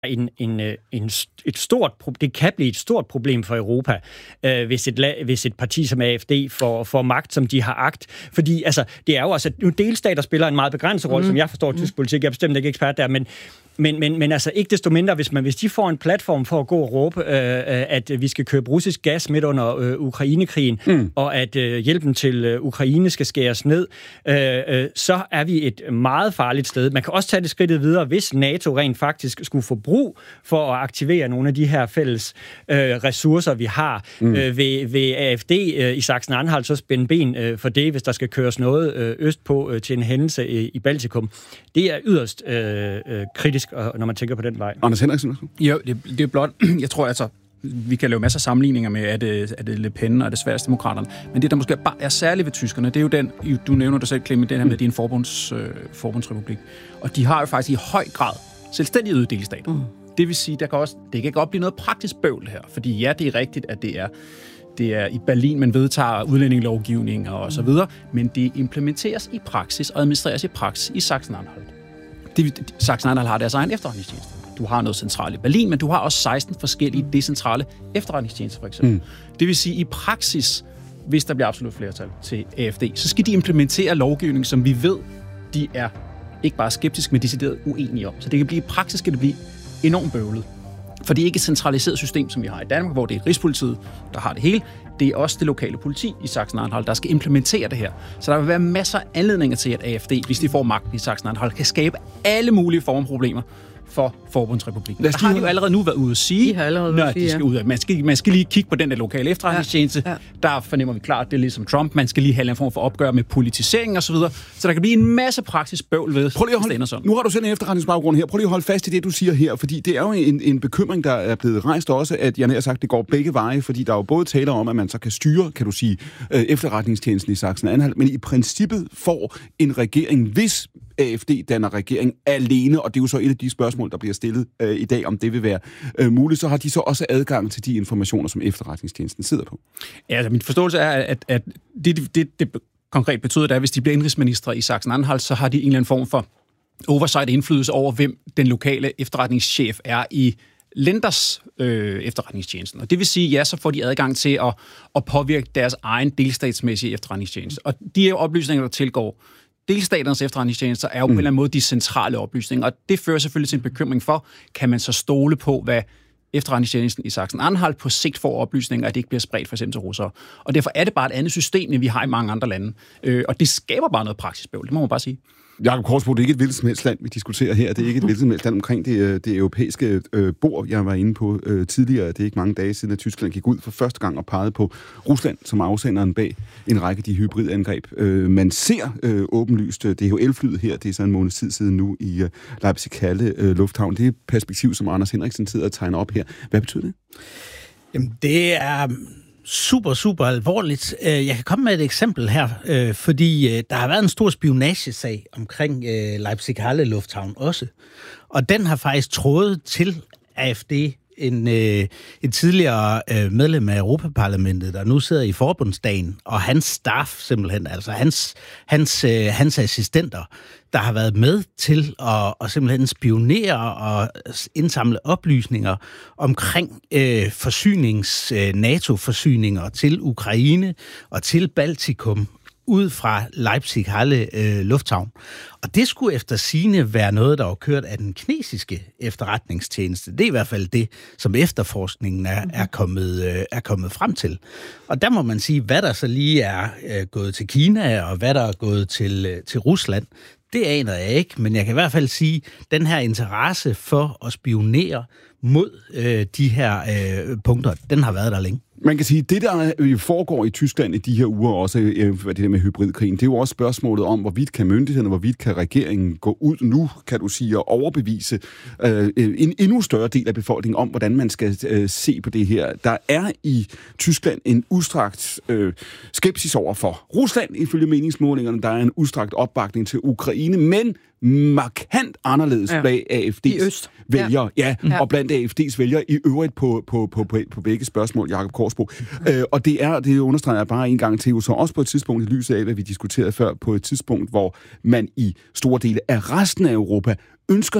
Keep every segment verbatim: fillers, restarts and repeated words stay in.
En, en, en, et stort, det kan blive et stort problem for Europa, øh, hvis, et, hvis et parti som A F D får, får magt, som de har agt. Fordi altså, det er jo også, at nu delstater spiller en meget begrænset rolle, mm. som jeg forstår tysk politik. Jeg er bestemt ikke ekspert der, men Men, men, men altså ikke desto mindre, hvis, man, hvis de får en platform for at gå og råbe, øh, at vi skal købe russisk gas midt under øh, Ukrainekrigen, mm. og at øh, hjælpen til øh, Ukraine skal skæres ned, øh, øh, så er vi et meget farligt sted. Man kan også tage det skridtet videre, hvis NATO rent faktisk skulle få brug for at aktivere nogle af de her fælles øh, ressourcer, vi har. Mm. Øh, ved, ved A F D øh, i Sachsen-Anhalt så spænde ben øh, for det, hvis der skal køres noget øh, østpå øh, til en hændelse i, i Baltikum. Det er yderst øh, øh, kritisk, når man tænker på den vej. Anders Henriksen? Jo, det, det er blot, jeg tror altså, vi kan lave masser af sammenligninger med, at det, at det Le Pen og det Sverigesdemokraterne, men det, der måske bare er særligt ved tyskerne, det er jo den, du nævner dig selv, Clement, den her med, din forbunds, øh, forbundsrepublik, og de har jo faktisk i høj grad selvstændige delstater. Mm. Det vil sige, der kan også, det kan godt blive noget praktisk bøvl her, fordi ja, det er rigtigt, at det er Det er i Berlin, man vedtager udlændingelovgivning og så videre, men det implementeres i praksis og administreres i praksis i Sachsen-Anhalt. Sachsen-Anhalt har deres egen efterretningstjeneste. Du har noget centralt i Berlin, men du har også seksten forskellige decentrale efterretningstjenester, for eksempel. Mm. Det vil sige, i praksis, hvis der bliver absolut flertal til A F D, så skal de implementere lovgivning, som vi ved, de er ikke bare skeptiske, men decideret uenige om. Så det kan blive i praksis, skal det blive enormt bøvlet. For det er ikke et centraliseret system, som vi har i Danmark, hvor det er Rigspolitiet, der har det hele. Det er også det lokale politi i Sachsen-Anhalt, der skal implementere det her. Så der vil være masser af anledninger til, at A F D, hvis de får magt i Sachsen-Anhalt, kan skabe alle mulige former problemer for Forbundsrepublikken. Der har de jo allerede nu været ude at sige, de har allerede når sige, de skal ud af. Man skal, man skal lige kigge på den der lokale efterretningstjeneste. Ja, ja. Der fornemmer vi klart, at det er ligesom Trump. Man skal lige have en form for opgør med politisering og så videre. Så der kan blive en masse praktisk bøvl ved. Prøv lige at holde, nu har du selv en efterretningsbaggrund her. Prøv lige at holde fast i det, du siger her, fordi det er jo en, en bekymring, der er blevet rejst også, at jeg nær sagt, det går begge veje, fordi der er jo både taler om, at man så kan styre, kan du sige, efterretningstjenesten i Sachsen-Anhalt, men i princippet får en regering, hvis A F D danner regering alene, og det er jo så et af de spørgsmål, der bliver stillet øh, i dag, om det vil være øh, muligt, så har de så også adgang til de informationer, som efterretningstjenesten sidder på. Ja, altså min forståelse er, at, at det, det, det konkret betyder, at hvis de bliver indrigsministre i Sachsen-Anhalt, så har de en eller anden form for oversight indflydelse over, hvem den lokale efterretningschef er i Lenders øh, efterretningstjenesten. Og det vil sige, ja, så får de adgang til at, at påvirke deres egen delstatsmæssige efterretningstjeneste. Og de oplysninger, der tilgår delstaternes efterretningstjenester, er jo mm. på en eller anden måde de centrale oplysninger, og det fører selvfølgelig til en bekymring for, kan man så stole på, hvad efterretningstjenesten i Sachsen-Anhalt på sigt får oplysninger, at det ikke bliver spredt for eksempel til russere. Og derfor er det bare et andet system, end vi har i mange andre lande. Øh, og det skaber bare noget praksisbøvl, det må man bare sige. Jakob Korsbo, det er ikke et hvilket som helst land, vi diskuterer her. Det er ikke et hvilket som helst land omkring det, det europæiske øh, bord, jeg var inde på øh, tidligere. Det er ikke mange dage siden, at Tyskland gik ud for første gang og pegede på Rusland som afsenderen bag en række af de hybridangreb. Øh, man ser øh, åbenlyst D H L-flyet her, det er så en måneds tid siden nu i øh, Leipzig-Halle øh, Lufthavn. Det er et perspektiv, som Anders Henriksen sidder og tegner op her. Hvad betyder det? Jamen, det er super, super alvorligt. Jeg kan komme med et eksempel her, fordi der har været en stor spionagesag omkring Leipzig-Halle Lufthavn også. Og den har faktisk trådet til A F D, en, en tidligere medlem af Europaparlamentet, der nu sidder i forbundsdagen, og hans staff simpelthen, altså hans, hans, hans assistenter, der har været med til at, at simpelthen spionere og indsamle oplysninger omkring øh, forsynings, øh, NATO-forsyninger til Ukraine og til Baltikum ud fra Leipzig-Halle øh, Lufthavn. Og det skulle efter sigende være noget, der var kørt af den kinesiske efterretningstjeneste. Det er i hvert fald det, som efterforskningen er, er, kommet, øh, er kommet frem til. Og der må man sige, hvad der så lige er øh, gået til Kina, og hvad der er gået til, øh, til Rusland. Det aner jeg ikke, men jeg kan i hvert fald sige, at den her interesse for at spionere mod øh, de her øh, punkter, den har været der længe. Man kan sige, at det, der foregår i Tyskland i de her uger, også det der med hybridkrigen, det er jo også spørgsmålet om, hvorvidt kan myndighederne, hvorvidt kan regeringen gå ud nu, kan du sige, og overbevise øh, en endnu større del af befolkningen om, hvordan man skal øh, se på det her. Der er i Tyskland en udstrakt øh, skepsis over for Rusland, ifølge meningsmålingerne. Der er en udstrakt opbakning til Ukraine, men markant anderledes ja. blandt A F D's vælgere. Ja. Ja, og blandt A F D's vælgere i øvrigt på, på, på, på, på begge spørgsmål, Jakob Korsbo. Øh, og det er, det understreger jeg bare en gang til, så også på et tidspunkt i lyset af, hvad vi diskuterede før, på et tidspunkt, hvor man i store dele af resten af Europa ønsker sig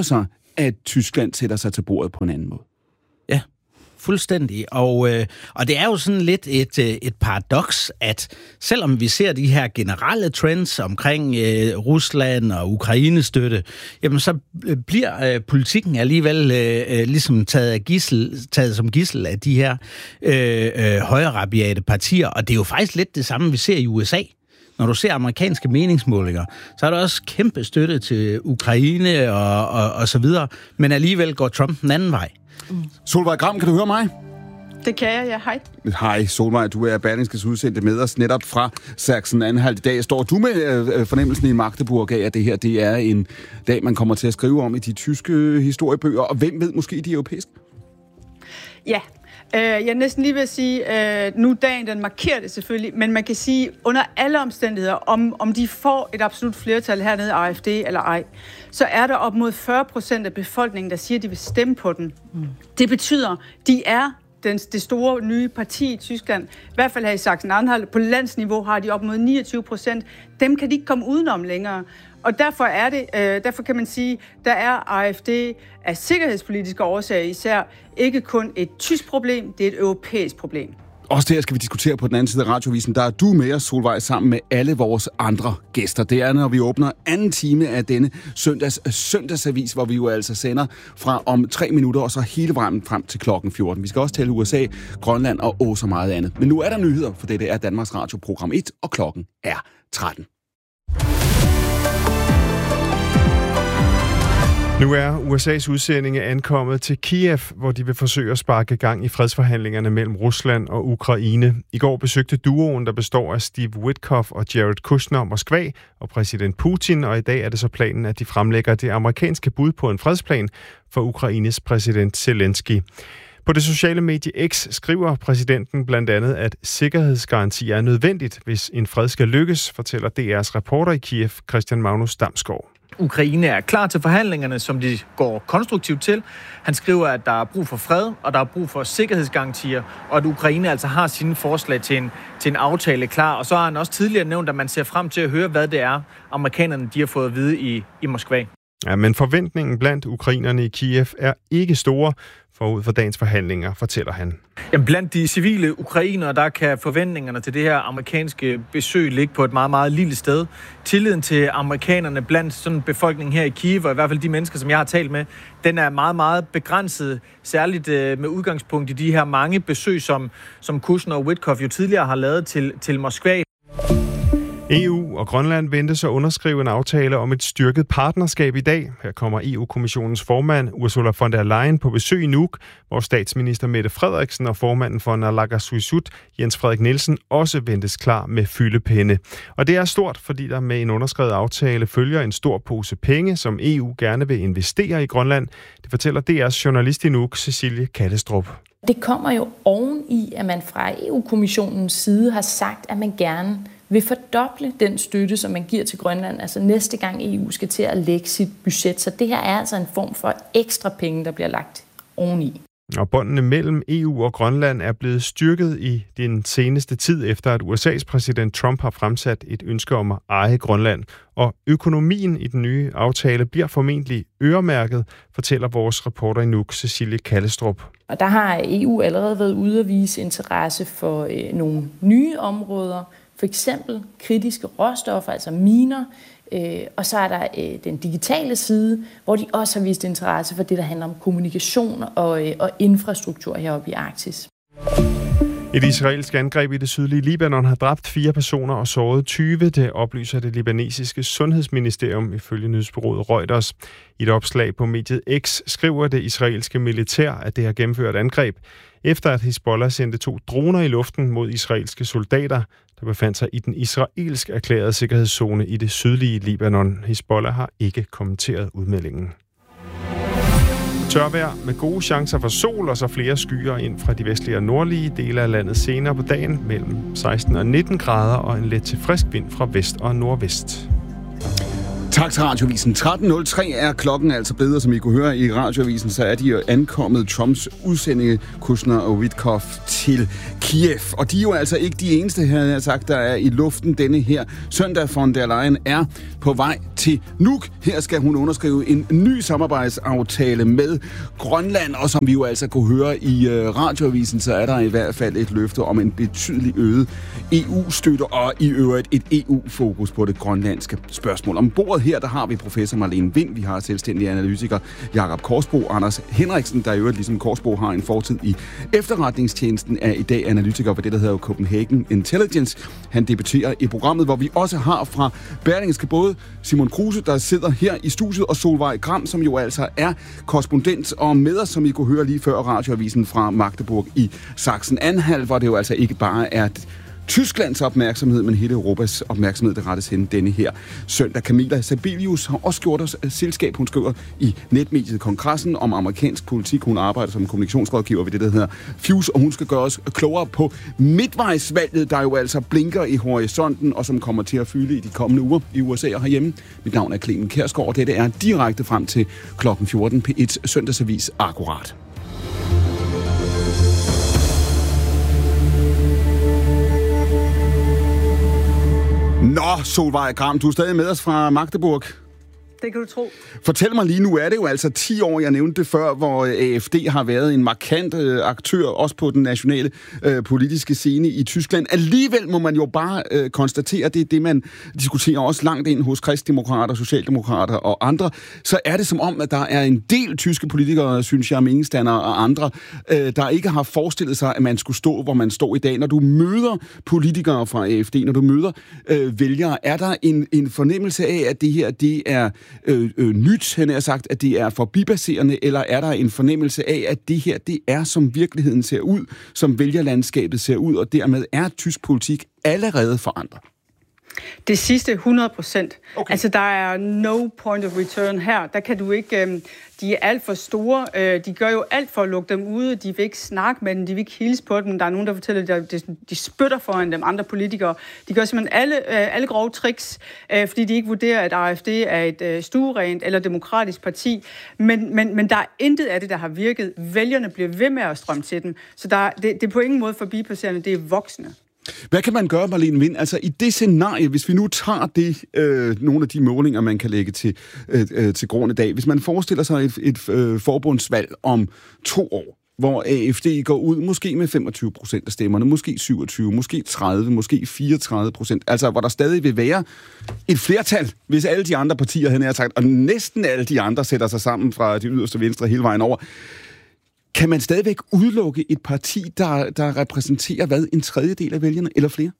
at Tyskland sætter sig til bordet på en anden måde. Ja, fuldstændig. Og, øh, og det er jo sådan lidt et, et paradoks, at selvom vi ser de her generelle trends omkring øh, Rusland og Ukraine-støtte, jamen så bliver øh, politikken alligevel øh, ligesom taget, af gissel, taget som gidsel af de her øh, øh, højrerabiate partier. Og det er jo faktisk lidt det samme, vi ser i U S A. Når du ser amerikanske meningsmålinger, så er der også kæmpe støtte til Ukraine og, og, og så videre, men alligevel går Trump den anden vej. Mm. Solvej Gram, kan du høre mig? Det kan jeg, ja. Hej. Hej, Solvej. Du er Berlingskes udsendte med os netop fra Sachsen-Anhalt i dag. Står du med øh, fornemmelsen i Magdeburg af, at det her det er en dag, man kommer til at skrive om i de tyske historiebøger, og hvem ved måske de europæiske? Ja. Jeg er næsten lige ved at sige, at nu dagen den markerer det selvfølgelig, men man kan sige, under alle omstændigheder, om, om de får et absolut flertal hernede i A F D eller ej, så er der op mod fyrre procent af befolkningen, der siger, at de vil stemme på den. Mm. Det betyder, de er den, det store nye parti i Tyskland, i hvert fald her i Sachsen-Anhalt, på landsniveau har de op mod niogtyve procent. Dem kan de ikke komme udenom længere. Og derfor er det, øh, derfor kan man sige, der er A F D af sikkerhedspolitiske årsager især ikke kun et tysk problem, det er et europæisk problem. Også det her skal vi diskutere på den anden side af radiovisen. Der er du med os, Solvej, sammen med alle vores andre gæster. Det er, når vi åbner anden time af denne søndags søndagsavis, hvor vi jo altså sender fra om tre minutter og så hele vejen frem til klokken fjorten. Vi skal også tale U S A, Grønland og åh så meget andet. Men nu er der nyheder, for det er Danmarks Radio program et, og klokken er tretten. Nu er U S A's udsendinge ankommet til Kiev, hvor de vil forsøge at sparke gang i fredsforhandlingerne mellem Rusland og Ukraine. I går besøgte duoen, der består af Steve Witkoff og Jared Kushner, Moskva og præsident Putin, og i dag er det så planen, at de fremlægger det amerikanske bud på en fredsplan for Ukraines præsident Zelensky. På det sociale medie X skriver præsidenten blandt andet, at sikkerhedsgaranti er nødvendigt, hvis en fred skal lykkes, fortæller D R's reporter i Kiev, Christian Magnus Damsgaard. Ukraine er klar til forhandlingerne, som de går konstruktivt til. Han skriver, at der er brug for fred, og der er brug for sikkerhedsgarantier, og at Ukraine altså har sine forslag til en, til en aftale klar. Og så har han også tidligere nævnt, at man ser frem til at høre, hvad det er, amerikanerne de har fået at vide i, i Moskva. Ja, men forventningen blandt ukrainerne i Kiev er ikke store forud for dagens forhandlinger, fortæller han. Jamen, blandt de civile ukrainere, der kan forventningerne til det her amerikanske besøg ligge på et meget, meget lille sted. Tilliden til amerikanerne blandt sådan befolkningen her i Kiev, og i hvert fald de mennesker, som jeg har talt med, den er meget, meget begrænset, særligt øh, med udgangspunkt i de her mange besøg, som, som Kushner og Witkoff jo tidligere har lavet til, til Moskva. E U og Grønland ventes at underskrive en aftale om et styrket partnerskab i dag. Her kommer E U-kommissionens formand Ursula von der Leyen på besøg i Nuuk, hvor statsminister Mette Frederiksen og formanden for Naalakkersuisut, Jens Frederik Nielsen, også ventes klar med fyldepenne. Og det er stort, fordi der med en underskrevet aftale følger en stor pose penge, som E U gerne vil investere i Grønland. Det fortæller D R's journalist i Nuuk, Cecilie Kallestrup. Det kommer jo oven i, at man fra E U-kommissionens side har sagt, at man gerne vil fordoble den støtte, som man giver til Grønland, altså næste gang E U skal til at lægge sit budget. Så det her er altså en form for ekstra penge, der bliver lagt oveni. Og båndene mellem E U og Grønland er blevet styrket i den seneste tid, efter at U S A's præsident Trump har fremsat et ønske om at eje Grønland. Og økonomien i den nye aftale bliver formentlig øremærket, fortæller vores reporter i Nuuk, Cecilie Kallestrup. Og der har E U allerede været ude at vise interesse for øh, nogle nye områder, for eksempel kritiske råstoffer, altså miner, øh, og så er der øh, den digitale side, hvor de også har vist interesse for det, der handler om kommunikation og, øh, og infrastruktur heroppe i Arktis. Et israelsk angreb i det sydlige Libanon har dræbt fire personer og såret tyve, det oplyser det libanesiske sundhedsministerium ifølge nyhedsbureauet Reuters. I et opslag på mediet X skriver det israelske militær, at det har gennemført angreb, efter at Hizbollah sendte to droner i luften mod israelske soldater, der befandt sig i den israelsk erklærede sikkerhedszone i det sydlige Libanon. Hizbollah har ikke kommenteret udmeldingen. Tørvejr med gode chancer for sol og så flere skyer ind fra de vestlige og nordlige dele af landet senere på dagen mellem seksten og nitten grader og en let til frisk vind fra vest og nordvest. Tak til Radioavisen. tretten nul tre er klokken altså bedre, som I kunne høre i Radioavisen, så er de jo ankommet Trumps udsendinge, Kushner og Witkoff, til Kiev. Og de er jo altså ikke de eneste, her jeg har sagt, der er i luften denne her søndag. Von der Leyen er på vej til Nuuk. Her skal hun underskrive en ny samarbejdsaftale med Grønland, og som vi jo altså kunne høre i Radioavisen, så er der i hvert fald et løfte om en betydelig øget E U-støtte og i øvrigt et E U-fokus på det grønlandske spørgsmål. Om bordet her, der har vi professor Marlene Wind, vi har selvstændig analytiker Jakob Korsbo, Anders Henriksen, der i øvrigt ligesom Korsbo har en fortid i efterretningstjenesten, er i dag analytiker for det, der hedder Copenhagen Intelligence. Han debuterer i programmet, hvor vi også har fra Berlingske både Simon Kruse, der sidder her i studiet, og Solvej Gram, som jo altså er korrespondent og med os, som I kunne høre lige før Radioavisen fra Magdeburg i Sachsen-Anhalt, hvor det jo altså ikke bare er Tysklands opmærksomhed, men hele Europas opmærksomhed, der rettes hen denne her søndag. Camilla Sabelius har også gjort os selskab. Hun skriver i netmediet Kongressen om amerikansk politik. Hun arbejder som kommunikationsrådgiver ved det, der hedder Fuse, og hun skal gøre os klogere på midtvejsvalget, der jo altså blinker i horisonten, og som kommer til at fylde i de kommende uger i U S A og herhjemme. Mit navn er Clemen Kjærsgaard, og dette er direkte frem til klokken fjorten P et Søndagsavis Akkurat. Nå, Solvej Gram, du er stadig med os fra Magdeburg. Det kan du tro. Fortæl mig lige, nu er det jo altså ti år, jeg nævnte det før, hvor A F D har været en markant øh, aktør, også på den nationale øh, politiske scene i Tyskland. Alligevel må man jo bare øh, konstatere, det er det, man diskuterer også langt ind hos kristdemokrater, socialdemokrater og andre. Så er det som om, at der er en del tyske politikere, synes jeg, meningsdannere og andre, øh, der ikke har forestillet sig, at man skulle stå, hvor man står i dag. Når du møder politikere fra A F D, når du møder øh, vælgere, er der en, en fornemmelse af, at det her, det er Øh, øh, nyt, han har sagt, at det er forbibaserende, eller er der en fornemmelse af, at det her, det er som virkeligheden ser ud, som vælgerlandskabet ser ud, og dermed er tysk politik allerede forandret? Det sidste hundrede procent. Okay. Altså, der er no point of return her. Der kan du ikke... Øh, de er alt for store. Øh, de gør jo alt for at lukke dem ude. De vil ikke snakke med dem. De vil ikke hilse på dem. Der er nogen, der fortæller, at de, de spytter foran dem, andre politikere. De gør simpelthen alle, øh, alle grove tricks, øh, fordi de ikke vurderer, at A F D er et øh, stuerent eller demokratisk parti. Men, men, men der er intet af det, der har virket. Vælgerne bliver ved med at strømme til dem. Så der, det, det er på ingen måde forbipasserende. Det er voksne. Hvad kan man gøre, Marlene Wind? Altså i det scenarie, hvis vi nu tager det, øh, nogle af de målinger, man kan lægge til, øh, til grund i dag. Hvis man forestiller sig et, et øh, forbundsvalg om to år, hvor A F D går ud måske med femogtyve procent af stemmerne, måske syvogtyve, måske tredive, måske fireogtredive procent, altså hvor der stadig vil være et flertal, hvis alle de andre partier, han har sagt, og næsten alle de andre sætter sig sammen fra de yderste venstre hele vejen over. Kan man stadigvæk udelukke et parti, der, der repræsenterer, hvad, en tredjedel af vælgerne, eller flere?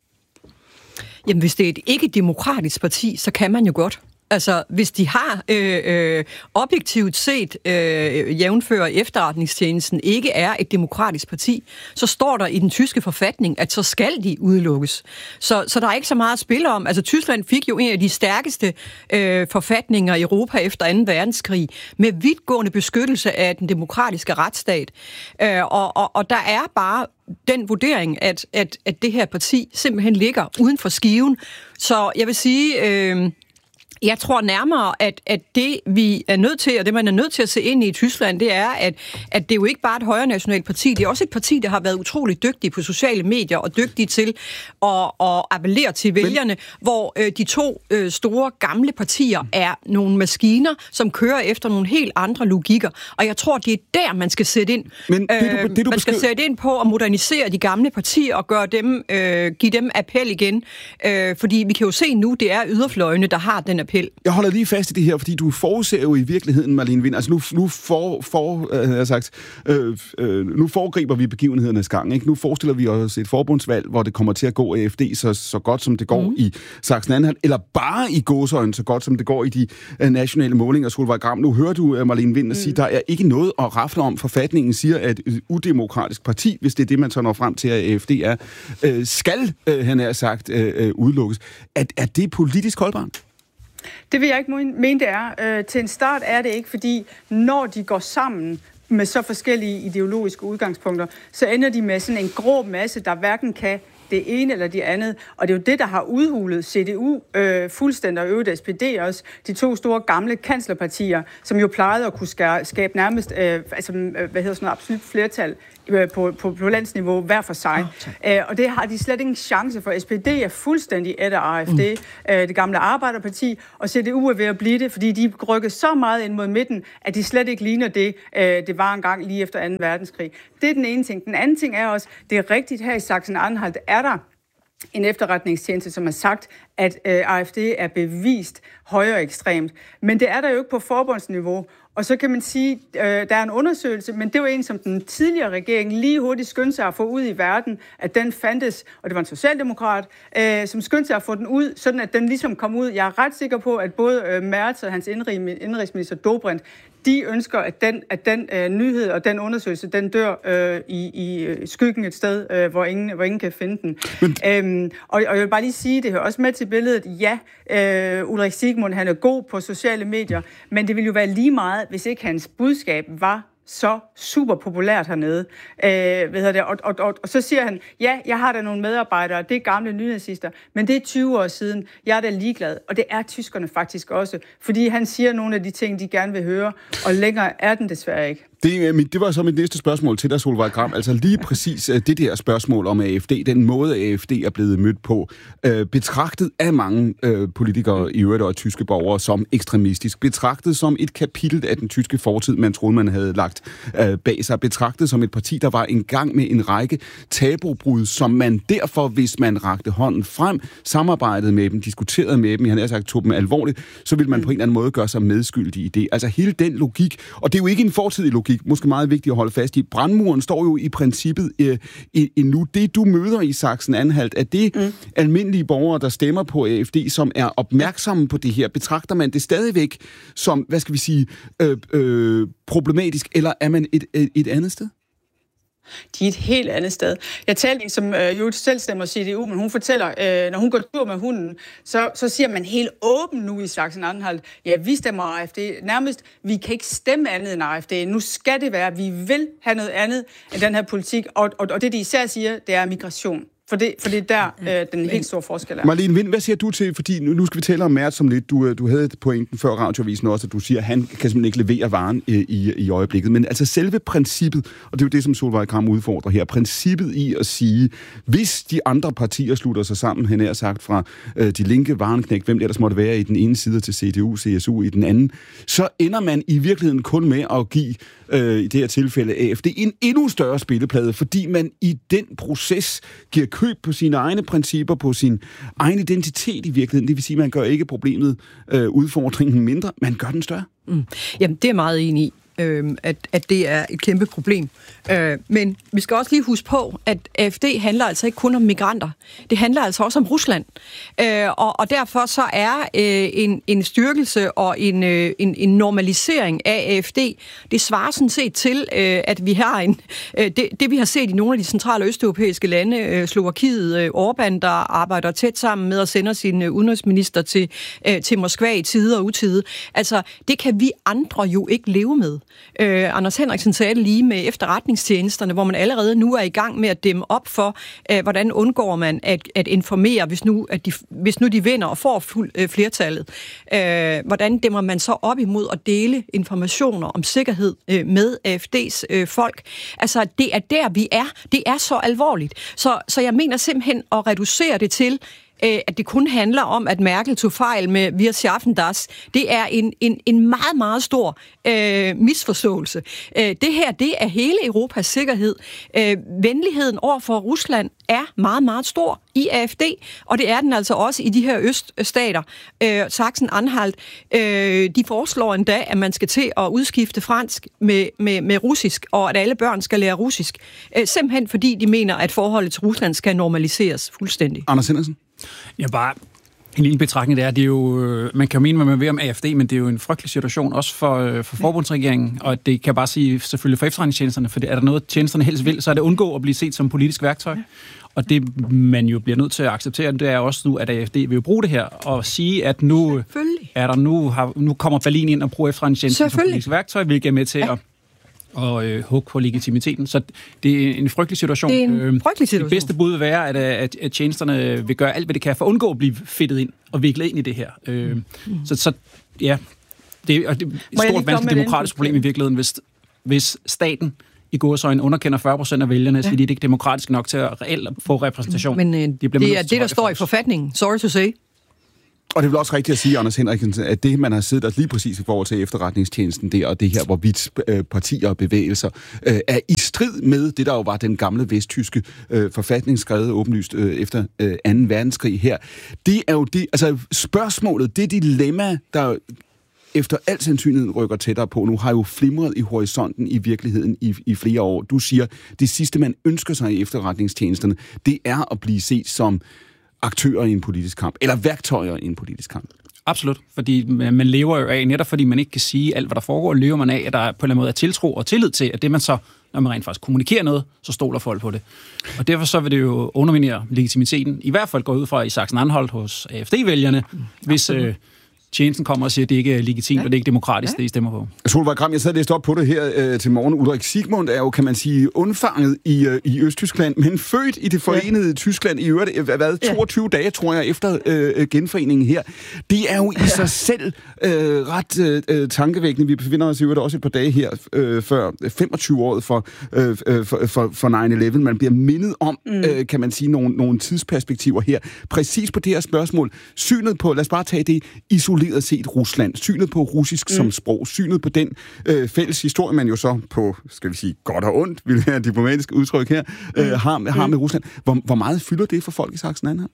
Jamen, hvis det er et ikke-demokratisk parti, så kan man jo godt. Altså, hvis de har øh, øh, objektivt set, øh, jævnfører efterretningstjenesten, ikke er et demokratisk parti, så står der i den tyske forfatning, at så skal de udelukkes. Så, så der er ikke så meget at spille om. Altså, Tyskland fik jo en af de stærkeste øh, forfatninger i Europa efter anden verdenskrig, med vidtgående beskyttelse af den demokratiske retsstat. Øh, og, og, og der er bare den vurdering, at, at, at det her parti simpelthen ligger uden for skiven. Så jeg vil sige... Øh, Jeg tror nærmere, at, at det vi er nødt til, og det man er nødt til at se ind i i Tyskland, det er, at, at det er jo ikke bare et højre nationalt parti, det er også et parti, der har været utrolig dygtige på sociale medier og dygtige til at, at appellere til vælgerne, Men... hvor øh, de to øh, store gamle partier er nogle maskiner, som kører efter nogle helt andre logikker. Og jeg tror, det er der, man skal sætte ind. Men det, du, det, du man skal beskriv... sætte ind på at modernisere de gamle partier og gøre dem, øh, give dem appel igen. Øh, fordi vi kan jo se nu, det er yderfløjene, der har den appel. Jeg holder lige fast i det her, fordi du forudser jo i virkeligheden, Marlene Wind, altså nu, nu, for, for, øh, jeg sagt, øh, øh, nu foregriber vi begivenhedernes gang, ikke? Nu forestiller vi os et forbundsvalg, hvor det kommer til at gå A F D så, så godt, som det går mm. i Sachsen-Anhalt, eller bare i gåseøjne, så godt, som det går i de uh, nationale målinger. Solvej Gram, nu hører du uh, Marlene Wind mm. sige, der er ikke noget at rafle om. Forfatningen siger, at et udemokratisk parti, hvis det er det, man så når frem til, at A F D er, øh, skal, øh, han har sagt, øh, udelukkes. Er, er det politisk holdbart? Det vil jeg ikke mene, det er. Øh, til en start er det ikke, fordi når de går sammen med så forskellige ideologiske udgangspunkter, så ender de med sådan en grå masse, der hverken kan det ene eller det andet. Og det er jo det, der har udhulet C D U øh, fuldstændig, og øvrigt S P D også, de to store gamle kanslerpartier, som jo plejede at kunne skære, skabe nærmest øh, altså, hvad hedder sådan noget, absolut flertal På, på, på landsniveau hver for sig. Oh, uh, og det har de slet ingen chance for. S P D er fuldstændig et af A F D, mm. uh, det gamle Arbejderparti, og C D U er ved at blive det, fordi de rykker så meget ind mod midten, at de slet ikke ligner det, uh, det var engang lige efter anden verdenskrig. Det er den ene ting. Den anden ting er også, det er rigtigt her i Sachsen-Anhalt, er der en efterretningstjeneste, som har sagt, at øh, A F D er bevist højere ekstremt. Men det er der jo ikke på forbundsniveau. Og så kan man sige, øh, der er en undersøgelse, men det var en, som den tidligere regering lige hurtigt skyndte sig at få ud i verden, at den fandtes, og det var en socialdemokrat, øh, som skyndte sig at få den ud, sådan at den ligesom kom ud. Jeg er ret sikker på, at både øh, Merz og hans indrigsminister Dobrindt, de ønsker, at den, at den øh, nyhed og den undersøgelse, den dør øh, i, i skyggen et sted, øh, hvor, ingen, hvor ingen kan finde den. Men... Øhm, og, og jeg vil bare lige sige, det hører også med til billedet, ja, øh, Ulrik Siegmund, han er god på sociale medier, men det ville jo være lige meget, hvis ikke hans budskab var så super populært hernede. Øh, ved det? Og, og, og, og så siger han, ja, jeg har da nogle medarbejdere, det er gamle nynazister, men det er tyve år siden, jeg er da ligeglad. Og det er tyskerne faktisk også, fordi han siger nogle af de ting, de gerne vil høre, og længere er den desværre ikke. Det, det var så mit næste spørgsmål til dig, Solveig Gram. Altså lige præcis det der spørgsmål om A F D, den måde A F D er blevet mødt på, øh, betragtet af mange øh, politikere i øvrigt og tyske borgere som ekstremistisk, betragtet som et kapitel af den tyske fortid, man troede, man havde lagt øh, bag sig, betragtet som et parti, der var en gang med en række tabubrud, som man derfor, hvis man rakte hånden frem, samarbejdede med dem, diskuterede med dem, jeg havde sagt, tog dem alvorligt, så ville man på en eller anden måde gøre sig medskyldig i det. Altså hele den logik, og det er jo ikke en fortidig logik, måske meget vigtigt at holde fast i. Brandmuren står jo i princippet øh, endnu. Det, du møder i Sachsen-Anhalt, er det mm. almindelige borgere, der stemmer på A F D, som er opmærksomme på det her? Betragter man det stadigvæk som, hvad skal vi sige, øh, øh, problematisk, eller er man et, et, et andet sted? De er et helt andet sted. Jeg talte som øh, jo selv stemmer C D U, men hun fortæller, øh, når hun går tur med hunden, så, så siger man helt åben nu i Sachsen-Anhalt, ja, vi stemmer A F D. Nærmest, vi kan ikke stemme andet end A F D. Nu skal det være, vi vil have noget andet end den her politik, og, og, og det de især siger, det er migration. For det, for det er der, øh, den helt store forskel er. Marlene Wind, hvad siger du til, fordi nu, nu skal vi tale om Merz som lidt, du, du havde pointen før radioavisen også, at du siger, at han kan simpelthen ikke levere varen i, i, i øjeblikket, men altså selve princippet, og det er jo det, som Solveig Gram udfordrer her, princippet i at sige, hvis de andre partier slutter sig sammen, han er sagt fra øh, de linke, Wagenknecht, hvem det ellers måtte være i den ene side til C D U, C S U i den anden, så ender man i virkeligheden kun med at give, øh, i det her tilfælde A F D, en endnu større spilleplade, fordi man i den proces giver køb på sine egne principper, på sin egen identitet i virkeligheden. Det vil sige, at man gør ikke problemet, øh, udfordringen mindre, man gør den større. Mm. Jamen, det er meget enig i. Øh, at, at det er et kæmpe problem. Øh, men vi skal også lige huske på, at A F D handler altså ikke kun om migranter. Det handler altså også om Rusland. Øh, og, og derfor så er øh, en, en styrkelse og en, øh, en, en normalisering af A F D, det svarer sådan set til, øh, at vi har en... Øh, det, det vi har set i nogle af de centrale østeuropæiske lande, øh, Slovakiet, øh, Orbán, der arbejder tæt sammen med at sende sin øh, udenrigsminister til, øh, til Moskva i tide og utide. Altså, det kan vi andre jo ikke leve med. Øh, Anders Henriksen sagde det lige med efterretningstjenesterne, hvor man allerede nu er i gang med at dæmme op for, øh, hvordan undgår man at, at informere, hvis nu, at de, hvis nu de vinder og får fuld, øh, flertallet. Øh, hvordan dæmmer man så op imod at dele informationer om sikkerhed øh, med A F D's øh, folk? Altså, det er der, vi er. Det er så alvorligt. Så, så jeg mener simpelthen at reducere det til, at det kun handler om, at Merkel tog fejl med Wir schaffen das. Det er en, en, en meget, meget stor øh, misforståelse. Øh, det her, det er hele Europas sikkerhed. Øh, venligheden over for Rusland er meget, meget stor i A F D, og det er den altså også i de her øststater. Øh, Sachsen-Anhalt, øh, de foreslår endda, at man skal til at udskifte fransk med, med, med russisk, og at alle børn skal lære russisk. Øh, simpelthen fordi de mener, at forholdet til Rusland skal normaliseres fuldstændig. Anders Henriksen? Ja, bare en lille betragtning, det er, det er jo, man kan jo mene, hvad man vil om A F D, men det er jo en frygtelig situation, også for, for forbundsregeringen, og det kan jeg bare sige selvfølgelig for efterretningstjenesterne, for er der noget, tjenesterne helst vil, så er det undgå at blive set som politisk værktøj. Og det, man jo bliver nødt til at acceptere, det er også nu, at A F D vil jo bruge det her, og sige, at nu, er der, nu, har, nu kommer Berlin ind og bruger efterretningstjenesten som politisk værktøj, hvilket er med til ja. at og øh, hug på legitimiteten. Så det er en frygtelig situation. Det er en frygtelig situation. Det bedste bud vil være, at, at, at tjenesterne vil gøre alt, hvad det kan for at undgå at blive fedtet ind og viklet ind i det her. Øh, mm. så, så ja, det, og det er et stort vanskeligt demokratisk problem i virkeligheden, hvis, hvis staten i gåseøjne underkender fyrre procent af vælgerne, ja. Så de er ikke demokratisk nok til at reelt få repræsentation. Men øh, de det er det, der står i forfatningen. Sorry to say. Og det er vel også rigtigt at sige, Anders Henriksen, at det, man har siddet der lige præcis i forhold til efterretningstjenesten der, og det her, hvorvidt øh, partier og bevægelser øh, er i strid med det, der jo var den gamle vesttyske øh, forfatning, skrevet åbenlyst øh, efter øh, anden verdenskrig her. Det er jo det, altså spørgsmålet, det dilemma, der efter al sandsynlighed rykker tættere på nu, har jo flimret i horisonten i virkeligheden i, i flere år. Du siger, det sidste, man ønsker sig i efterretningstjenesterne, det er at blive set som aktører i en politisk kamp, eller værktøjer i en politisk kamp. Absolut, fordi man lever jo af, netop fordi man ikke kan sige alt, hvad der foregår, lever man af, at der på en eller anden måde er tiltro og tillid til, at det man så, når man rent faktisk kommunikerer noget, så stoler folk på det. Og derfor så vil det jo underminere legitimiteten, i hvert fald gå ud fra i Sachsen-Anhalt hos A F D-vælgerne, hvis øh, tjenesten kommer og siger, at det ikke er legitimt, ja. Og det er ikke demokratisk, ja. Det I stemmer på. Solveig Gram, jeg sad læst op på det her øh, til morgen. Ulrik Sigmund er jo, kan man sige, undfanget i, øh, i Østtyskland, men født i det forenede ja. Tyskland i øvrigt, øh, hvad, toogtyve ja. dage, tror jeg, efter øh, genforeningen her. Det er jo i ja. sig selv øh, ret øh, tankevækkende. Vi befinder os i øvrigt også et par dage her, øh, før femogtyve-året for, øh, for, for, for nine eleven. Man bliver mindet om, mm. øh, kan man sige, nogle, nogle tidsperspektiver her. Præcis på det her spørgsmål. Synet på, lad os bare tage det, isoleret set Rusland, synet på russisk mm. som sprog, synet på den øh, fælles historie, man jo så på, skal vi sige, godt og ondt, vil være diplomatisk udtryk her, øh, mm. har, har med Rusland. Hvor, hvor meget fylder det for folk i Sachsen-Anhalt?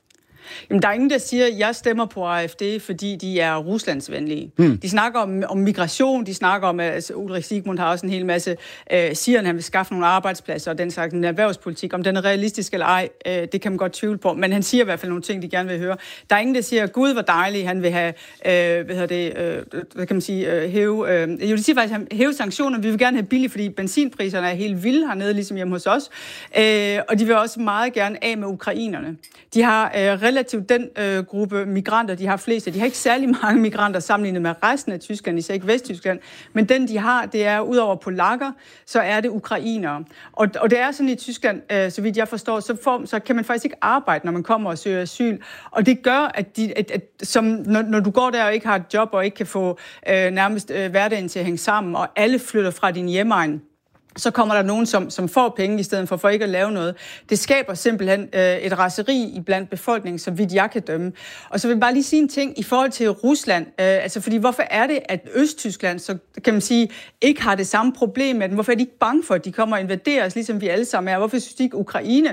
Jamen, der er ingen, der siger, at jeg stemmer på A F D, fordi de er ruslandsvenlige. Hmm. De snakker om, om migration, de snakker om, at altså, Ulrik Sigmund har også en hel masse, øh, siger, at han vil skaffe nogle arbejdspladser, og den slags en erhvervspolitik. Om den er realistisk eller ej, øh, det kan man godt tvivle på, men han siger i hvert fald nogle ting, de gerne vil høre. Der er ingen, der siger, at Gud var dejlig, han vil have, øh, hvad hedder det, øh, hvad kan man sige, øh, hæve, øh, jo, de siger faktisk, at hæve sanktioner, vi vil gerne have billigt, fordi benzinpriserne er helt vilde hernede, ligesom hjemme hos os, øh, og de vil også meget gerne af med ukrainerne. De har øh, relativt den øh, gruppe migranter, de har flest af. De har ikke særlig mange migranter sammenlignet med resten af Tyskland, især ikke Vesttyskland, men den, de har, det er, udover polakker, så er det ukrainere. Og, og det er sådan i Tyskland, øh, så vidt jeg forstår, så, får, så kan man faktisk ikke arbejde, når man kommer og søger asyl. Og det gør, at, de, at, at som, når, når du går der og ikke har et job, og ikke kan få øh, nærmest øh, hverdagen til at hænge sammen, og alle flytter fra din hjemegn, så kommer der nogen, som, som får penge i stedet for, for ikke at lave noget. Det skaber simpelthen øh, et raseri i blandt befolkningen, så vidt jeg kan dømme. Og så vil jeg bare lige sige en ting i forhold til Rusland. Øh, altså, fordi hvorfor er det, at Østtyskland, så kan man sige, ikke har det samme problem med den? Hvorfor er de ikke bange for, at de kommer og invaderer os, ligesom vi alle sammen er? Hvorfor synes de ikke, Ukraine øh,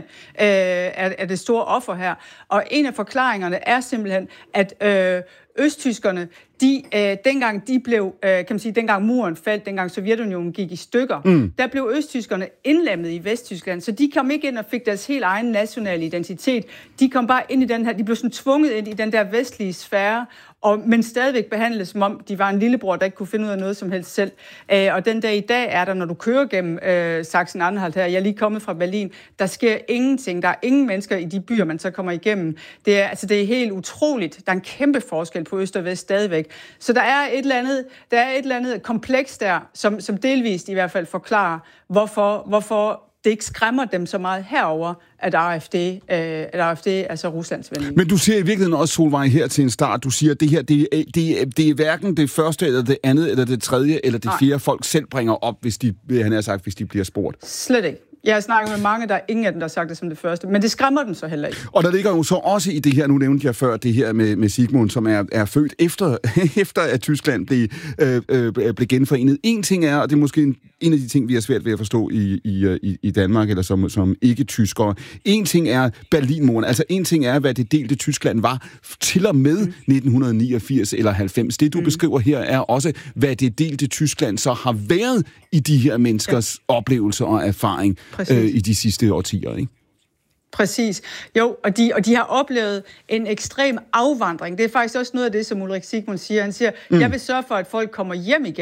er, er det store offer her? Og en af forklaringerne er simpelthen, at øh, østtyskerne, de, øh, dengang de blev, øh, kan man sige, dengang muren faldt, dengang Sovjetunionen gik i stykker, mm. der blev østtyskerne indlemmet i Vesttyskland, så de kom ikke ind og fik deres helt egen nationale identitet. De kom bare ind i den her, de blev sådan tvunget ind i den der vestlige sfære, og, men stadigvæk behandlet som om de var en lillebror, der ikke kunne finde ud af noget som helst selv. Øh, og den dag i dag er der, når du kører gennem øh, Sachsen-Anhalt her, jeg er lige kommet fra Berlin, der sker ingenting. Der er ingen mennesker i de byer, man så kommer igennem. Det er, altså, det er helt utroligt. Der er en kæmpe forskel på øst og vest stadigvæk. Så der er et eller andet, der er et eller andet kompleks der, som, som delvist i hvert fald forklarer, hvorfor, hvorfor det ikke skræmmer dem så meget herover, at A F D, øh, at A F D er så ruslandsvenlige. Men du siger i virkeligheden også, Solveig, her til en start, du siger, at det her, det er, det er, det er hverken det første, eller det andet, eller det tredje, eller det fjerde, folk selv bringer op, hvis de, han har sagt, hvis de bliver spurgt. Slet ikke. Jeg har snakket med mange, der er ingen af dem, der har sagt det som det første, men det skræmmer dem så heller ikke. Og der ligger jo så også i det her, nu nævnte jeg før, det her med, med Sigmund, som er, er født efter, efter at Tyskland blev, øh, øh, blev genforenet. En ting er, og det er måske en, en af de ting, vi har svært ved at forstå i, i, i Danmark, eller som, som ikke-tyskere. En ting er Berlinmuren, altså en ting er, hvad det delte Tyskland var til og med mm. nitten niogfirs eller halvfems. Det, du mm. beskriver her, er også, hvad det delte Tyskland så har været i de her menneskers ja. oplevelser og erfaring. Øh, i de sidste årtier, ikke? Præcis. Jo, og de, og de har oplevet en ekstrem afvandring. Det er faktisk også noget af det, som Ulrik Sigmund siger. Han siger, mm. jeg vil sørge for, at folk kommer hjem igen,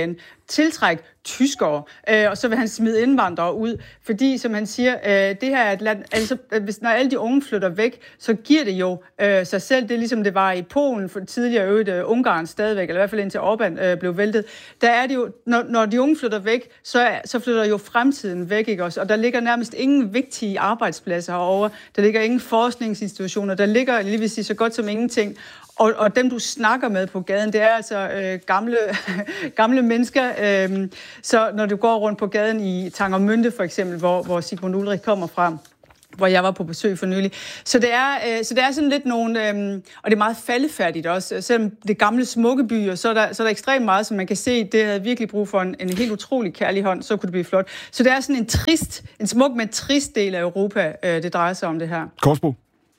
tiltrække tyskere, øh, og så vil han smide indvandrere ud, fordi, som han siger, øh, det her er et land, altså, hvis når alle de unge flytter væk, så giver det jo øh, sig selv, det er ligesom det var i Polen, for tidligere øvrigt øh, Ungarn stadigvæk, eller i hvert fald indtil Orbán øh, blev væltet, der er det jo, når, når de unge flytter væk, så, er, så flytter jo fremtiden væk, ikke også? Og der ligger nærmest ingen vigtige arbejdspladser herovre, der ligger ingen forskningsinstitutioner, der ligger, lige vil sige, så godt som ingenting. Og, og dem, du snakker med på gaden, det er altså øh, gamle, gamle mennesker. Øh, så når du går rundt på gaden i Tangermünde for eksempel, hvor, hvor Sigmund Ulrich kommer fra, hvor jeg var på besøg for nylig. Så det er, øh, så det er sådan lidt nogle, øh, og det er meget faldefærdigt også. Selvom det gamle smukke byer, så er der, så er der ekstremt meget, som man kan se, det havde virkelig brug for en, en helt utrolig kærlig hånd, så kunne det blive flot. Så det er sådan en trist, en smuk, men trist del af Europa, øh, det drejer sig om det her. Korsbo.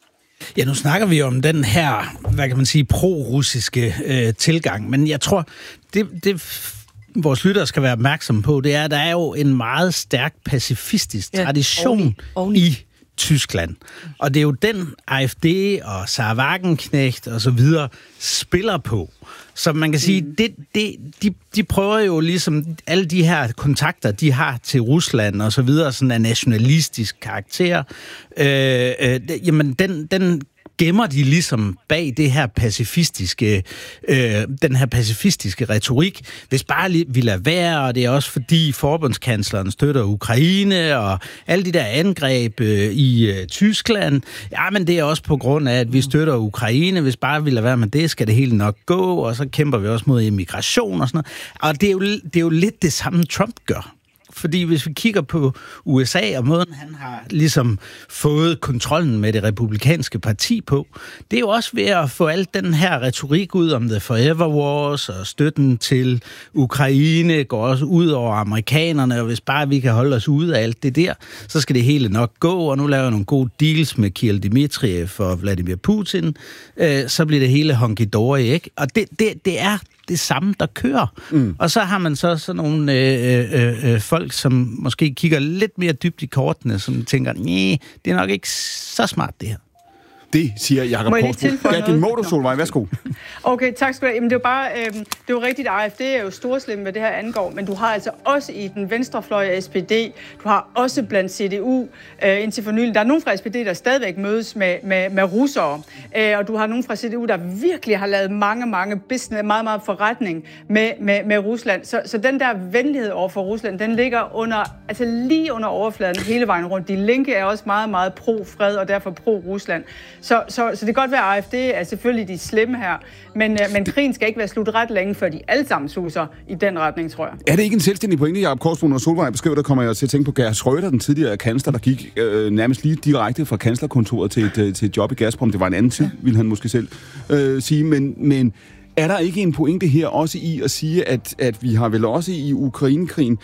Ja, nu snakker vi om den her, hvad kan man sige, pro-russiske øh, tilgang, men jeg tror, det, det vores lyttere skal være opmærksomme på, det er, at der er jo en meget stærk pacifistisk ja, tradition oveni, oveni. i Tyskland. Og det er jo den, A F D og Sarah Wagenknecht og så videre spiller på. Så man kan sige, mm. det, det, de, de prøver jo ligesom, alle de her kontakter, de har til Rusland og så videre, sådan af nationalistisk karakter, øh, øh, jamen den, den gemmer de ligesom bag det her pacifistiske, øh, den her pacifistiske retorik, hvis bare vi lader være, og det er også fordi forbundskansleren støtter Ukraine, og alle de der angreb øh, i øh, Tyskland, ja, men det er også på grund af, at vi støtter Ukraine, hvis bare vi lader være med det, skal det hele nok gå, og så kæmper vi også mod immigration og sådan noget. Og det er jo, det er jo lidt det samme, Trump gør. Fordi hvis vi kigger på U S A og måden, han har ligesom fået kontrollen med det republikanske parti på, det er jo også ved at få al den her retorik ud om The Forever Wars og støtten til Ukraine, går også ud over amerikanerne, og hvis bare vi kan holde os ude af alt det der, så skal det hele nok gå, og nu laver jeg nogle gode deals med Kirill Dmitriev og Vladimir Putin, øh, så bliver det hele honky-dory, ikke? Og det, det, det er det samme, der kører. Mm. Og så har man så sådan nogle øh, øh, øh, folk, som måske kigger lidt mere dybt i kortene, som tænker, nej, det er nok ikke så smart, det her. Det siger Jakob Korsbo. Ja, det må du, Solvej. Værsgo. Okay, tak skal du have. Jamen, det er jo bare, øh, det er jo rigtigt, at A F D er jo storslemme, hvad det her angår, men du har altså også i den venstrefløj af S P D, du har også blandt C D U øh, indtil for nylig. Der er nogen fra S P D, der stadigvæk mødes med, med, med russere, øh, og du har nogen fra C D U, der virkelig har lavet mange, mange business, meget, meget forretning med, med, med Rusland. Så, så den der venlighed over for Rusland, den ligger under, altså lige under overfladen hele vejen rundt. De Linke er også meget, meget pro-fred og derfor pro-Rusland. Så, så, så det kan godt være, at A F D er selvfølgelig de slemme her, men, men krigen skal ikke være slut ret længe, før de alle sammen suser i den retning, tror jeg. Er det ikke en selvstændig pointe, Jakob Korsbo, når Solvej beskriver, der kommer jeg til at tænke på Gerhard Schröder, den tidligere kansler, der gik øh, nærmest lige direkte fra kanslerkontoret til et, til et job i Gazprom. Det var en anden tid, ville han måske selv øh, sige, men, men er der ikke en pointe her også i at sige, at, at vi har vel også i Ukrainekrigen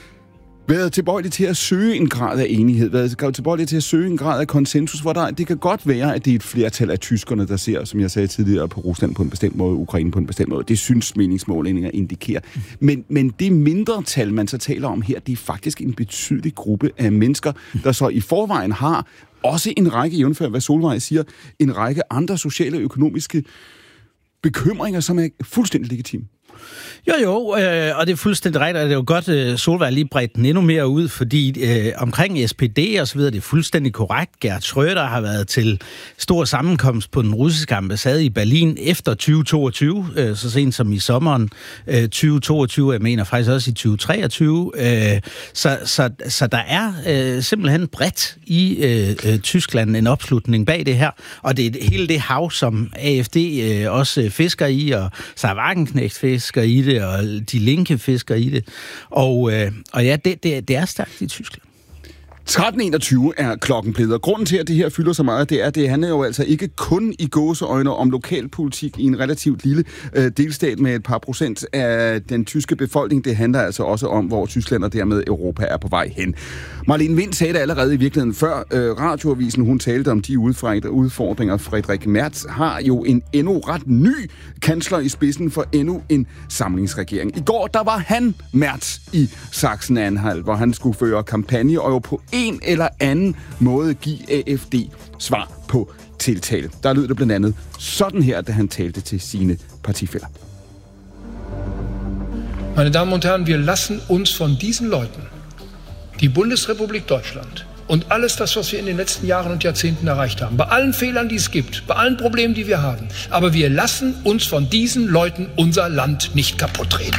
været tilbøjelige til at søge en grad af enighed, været tilbøjelige til at søge en grad af konsensus, hvor der, det kan godt være, at det er et flertal af tyskerne, der ser, som jeg sagde tidligere, på Rusland på en bestemt måde, Ukraine på en bestemt måde. Det synes meningsmålinger indikerer. Men, men det mindretal, man så taler om her, det er faktisk en betydelig gruppe af mennesker, der så i forvejen har også en række, jævnfør hvad Solvej siger, en række andre sociale og økonomiske bekymringer, som er fuldstændig legitime. Jo, jo, øh, og det er fuldstændig rigtigt, og det er jo godt, øh, Solvej lige bredt den endnu mere ud, fordi øh, omkring S P D og så videre, det er fuldstændig korrekt. Gerhard Schröder har været til stor sammenkomst på den russiske ambassade i Berlin efter tyve toogtyve, øh, så sent som i sommeren øh, tyve toogtyve, jeg mener faktisk også i tyve treogtyve. Øh, så, så, så der er øh, simpelthen bredt i øh, øh, Tyskland en opslutning bag det her, og det er hele det hav, som A F D øh, også fisker i, og Sarah Wagenknecht fisker i det, og de Linke fisker i det. Og, øh, og ja, det, det, det er stærkt i Tyskland. tretten enogtyve er klokken blevet. Grunden til, at det her fylder så meget, det er, at det handler jo altså ikke kun i gåseøjne om lokalpolitik i en relativt lille øh, delstat med et par procent af den tyske befolkning. Det handler altså også om, hvor Tyskland og dermed Europa er på vej hen. Marlene Wind sagde det allerede i virkeligheden før øh, radioavisen. Hun talte om de udfordringer. Frederik Merz har jo en endnu ret ny kansler i spidsen for endnu en samlingsregering. I går, der var han Merz i Sachsen-Anhalt, hvor han skulle føre kampagne og jo på en eller anden måde give A F D svar på tiltale. Der lød det blandt andet sådan her, da han talte til sine partifæller. Meine Damen und Herren, wir lassen uns von diesen Leuten, die Bundesrepublik Deutschland und alles das, was wir in den letzten Jahren und Jahrzehnten erreicht haben, bei allen Fehlern, die es gibt, bei allen Problemen, die wir haben, aber wir lassen uns von diesen Leuten unser Land nicht kaputt-reden.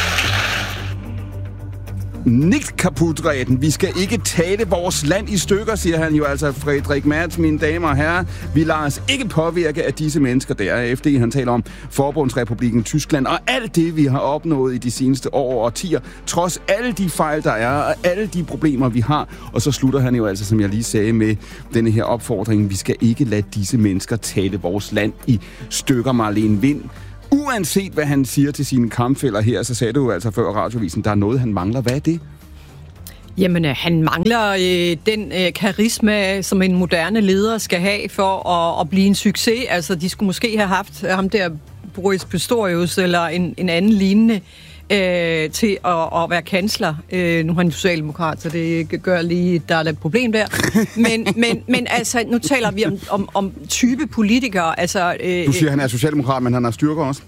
Nicht kaputreden. Vi skal ikke tale vores land i stykker, siger han jo altså, Friedrich Merz, mine damer og herrer. Vi lader os ikke påvirke af disse mennesker. Det er A F D, han taler om Forbundsrepublikken Tyskland, og alt det, vi har opnået i de seneste år og årtier, trods alle de fejl, der er, og alle de problemer, vi har. Og så slutter han jo altså, som jeg lige sagde, med denne her opfordring. Vi skal ikke lade disse mennesker tale vores land i stykker, Marlene Wind. Uanset hvad han siger til sine kampfæller her, så sagde du jo altså før radiovisen, der er noget, han mangler. Hvad er det? Jamen, han mangler øh, den øh, karisma, som en moderne leder skal have for at, at blive en succes. Altså, de skulle måske have haft ham der, Boris Pistorius, eller en, en anden lignende, øh, til at, at være kansler. Øh, nu er han socialdemokrat, så det gør lige, der er et problem der. Men, men, men altså, nu taler vi om, om, om type politikere. Altså, øh, du siger, han er socialdemokrat, men han har styrker også.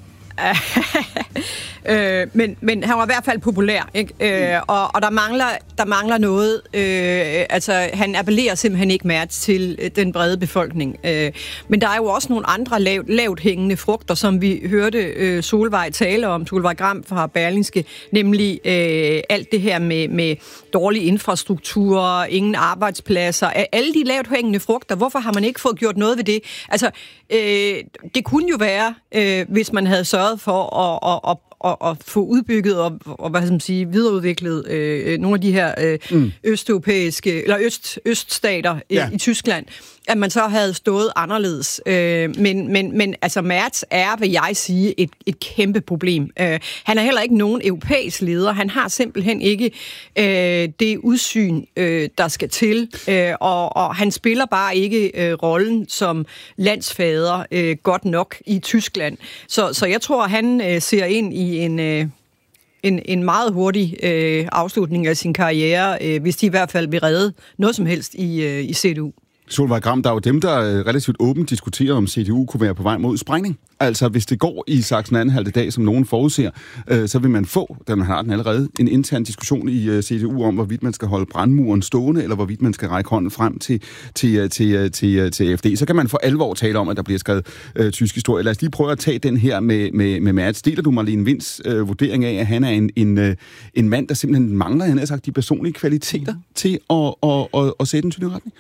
øh, men, men han var i hvert fald populær, ikke? Øh, og, og der mangler der mangler noget. Øh, altså, han appellerer simpelthen ikke mere til den brede befolkning. Øh, men der er jo også nogle andre lavt, lavt hængende frugter, som vi hørte øh, Solvej tale om, Solvej Gram fra Berlingske, nemlig øh, alt det her med, med dårlig infrastruktur, ingen arbejdspladser, alle de lavt hængende frugter. Hvorfor har man ikke fået gjort noget ved det? Altså, øh, det kunne jo være, øh, hvis man havde sørget for at, at, at, at få udbygget og, og hvad skal man sige, videreudviklet øh, nogle af de her øh, mm. østeuropæiske eller øst, øststater ja. i, i Tyskland, at man så havde stået anderledes. Øh, men, men, men altså Merz er, vil jeg sige, et, et kæmpe problem. Øh, han er heller ikke nogen europæisk leder. Han har simpelthen ikke øh, det udsyn, øh, der skal til. Øh, og, og han spiller bare ikke øh, rollen som landsfader øh, godt nok i Tyskland. Så, så jeg tror, han øh, ser ind i en... Øh, En, en meget hurtig øh, afslutning af sin karriere, øh, hvis de i hvert fald vil redde noget som helst i, øh, i C D U. Solvej Gram, der er jo dem, der relativt åbent diskuterer, om C D U kunne være på vej mod sprængning. Altså, hvis det går i Sachsen-Anhalt dag, som nogen forudser, øh, så vil man få, da man har den allerede, en intern diskussion i øh, C D U om, hvorvidt man skal holde brandmuren stående, eller hvorvidt man skal række hånden frem til, til, til, til, til A F D. Så kan man for alvor tale om, at der bliver skrevet øh, tysk historie. Lad os lige prøve at tage den her med, med, med Merz. Deler du Marlene Winds øh, vurdering af, at han er en, en, øh, en mand, der simpelthen mangler, han har sagt, de personlige kvaliteter til at, at, at, at sætte en tydelig retning?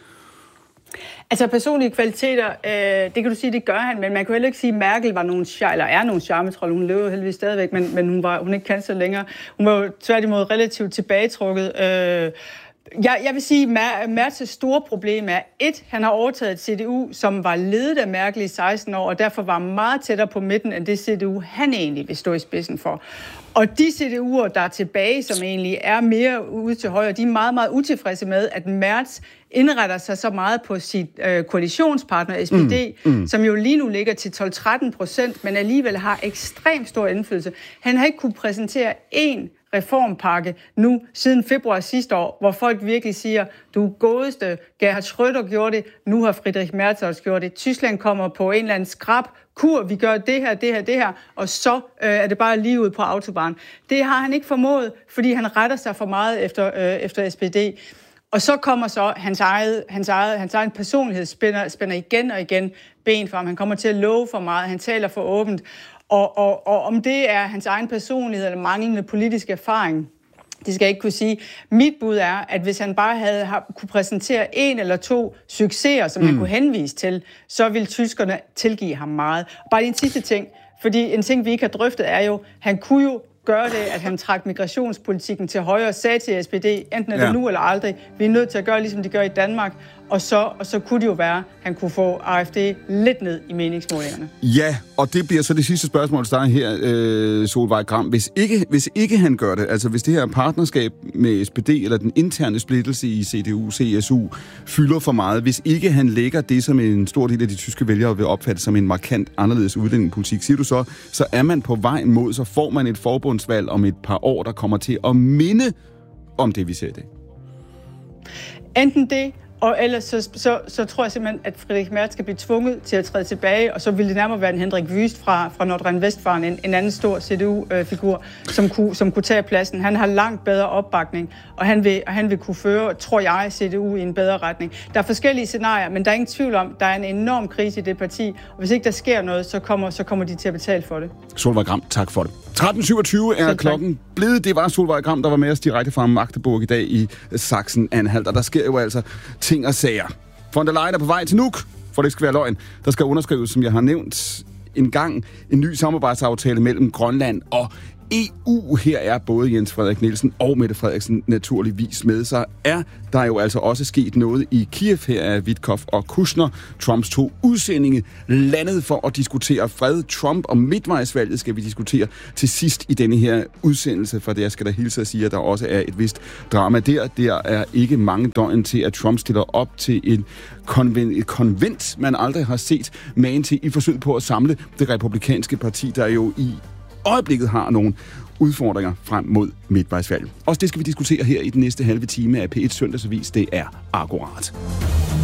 Altså personlige kvaliteter, øh, det kan du sige, det gør han, men man kan heller ikke sige, at Merkel var nogen, eller er nogen charmetrol. Hun lever heldigvis stadigvæk, men, men hun var hun ikke kansler længere. Hun var jo tværtimod relativt tilbagetrukket. Øh, jeg, jeg vil sige, at Merz's store problem er, et, han har overtaget et C D U, som var ledet af Merkel i seksten år, og derfor var meget tættere på midten, end det C D U, han egentlig vil stå i spidsen for. Og de C D U'er, der er tilbage, som egentlig er mere ude til højre, de er meget, meget utilfredse med, at Merz indretter sig så meget på sit øh, koalitionspartner S P D, mm, mm. som jo lige nu ligger til tolv til tretten procent, men alligevel har ekstremt stor indflydelse. Han har ikke kunne præsentere én reformpakke nu siden februar sidste år, hvor folk virkelig siger, du er godeste, Gerhard Schröder gjorde det, nu har Friedrich Merz også gjort det. Tyskland kommer på en eller anden skrab kur, vi gør det her, det her, det her, og så øh, er det bare lige ud på autobahn. Det har han ikke formået, fordi han retter sig for meget efter, øh, efter S P D. Og så kommer så hans eget, hans eget, hans egen personlighed spænder, spænder igen og igen ben for ham. Han kommer til at love for meget, han taler for åbent. Og, og, og om det er hans egen personlighed eller manglende politisk erfaring, det skal jeg ikke kunne sige. Mit bud er, at hvis han bare havde kunne præsentere en eller to succeser, som mm. han kunne henvise til, så ville tyskerne tilgive ham meget. Og bare en sidste ting, fordi en ting, vi ikke har drøftet, er jo, han kunne jo gøre det, at han trak migrationspolitikken til højre og sagde til S P D, enten er det ja. nu eller aldrig, vi er nødt til at gøre, ligesom de gør i Danmark, og så, og så kunne det jo være, at han kunne få A F D lidt ned i meningsmålingerne. Ja, og det bliver så det sidste spørgsmål, der er her, øh, Solvej Gram. Hvis ikke, hvis ikke han gør det, altså hvis det her partnerskab med S P D, eller den interne splittelse i C D U, C S U, fylder for meget, hvis ikke han lægger det, som en stor del af de tyske vælgere vil opfatte som en markant anderledes udlændingepolitik, siger du så, så er man på vej mod, så får man et forbundsvalg om et par år, der kommer til at minde om det, vi ser i dag. Enten det, Og ellers så, så, så tror jeg simpelthen, at Friedrich Merz skal blive tvunget til at træde tilbage, og så vil det nærmere være en Hendrik Wüst fra, fra Nordrhein-Westfalen, en, en anden stor C D U-figur, som kunne, som kunne tage pladsen. Han har langt bedre opbakning, og han vil, og han vil kunne føre, tror jeg, C D U i en bedre retning. Der er forskellige scenarier, men der er ingen tvivl om, der er en enorm krise i det parti, og hvis ikke der sker noget, så kommer, så kommer de til at betale for det. Solveig Gram, tak for det. tretten syvogtyve er klokken blevet. Det var Solveig Gram, der var med os direkte fra Magdeburg i dag i Sachsen-Anhalt, og der sker jo altså ting og sager. Von der Leyen er på vej til Nuuk, for det skal være løgn. Der skal underskrives, som jeg har nævnt, en gang en ny samarbejdsaftale mellem Grønland og E U. Her er både Jens Frederik Nielsen og Mette Frederiksen naturligvis med. Så er der jo altså også sket noget i Kiev. Her er Witkoff og Kushner, Trumps to udsendinge, landet for at diskutere fred. Trump og midtvejsvalget skal vi diskutere til sidst i denne her udsendelse, for det jeg skal da hilse at sige, at der også er et vist drama der. Der er ikke mange døgn til, at Trump stiller op til en konvent, et konvent, man aldrig har set magen til i forsøg på at samle det republikanske parti, der jo i øjeblikket har nogle udfordringer frem mod midtvejsvalget. Også det skal vi diskutere her i den næste halve time af P et Søndagsavis. Det er Akkurat.